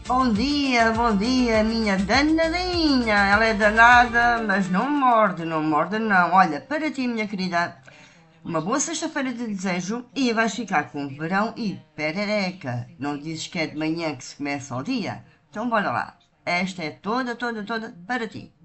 Bom dia, minha danadinha. Ela é danada, mas não morde, não morde não. Olha, para ti, minha querida, uma boa sexta-feira te desejo e vais ficar com verão e perereca. Não dizes que é de manhã que se começa o dia? Então bora lá. Esta é toda para ti.